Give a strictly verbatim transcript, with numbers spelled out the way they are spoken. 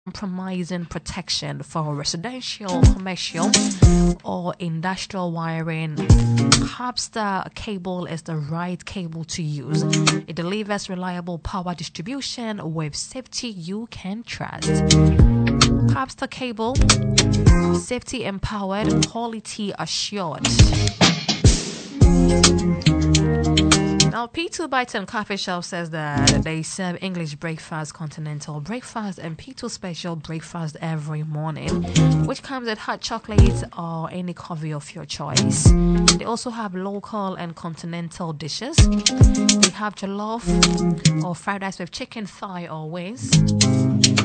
compromising protection for residential, commercial, or industrial wiring. Capstar cable is the right cable to use. It delivers reliable power distribution with safety you can trust. Capstar cable, safety empowered, quality assured. Now, P two Bites and Coffee Shop says that they serve English breakfast, continental breakfast, and P two special breakfast every morning, which comes with hot chocolate or any coffee of your choice. They also have local and continental dishes. They have jollof or fried rice with chicken thigh or wings.